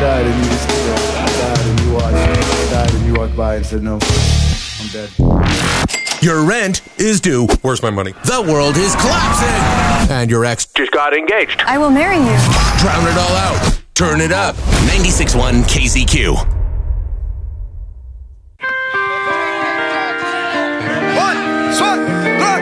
died and you just, I died and you watched. I died and you walked by and said, no, I'm dead. Your rent is due. Where's my money? The world is collapsing. And your ex Just got engaged. I will marry you. drown it all out. Turn it up. 96.1 KZQ.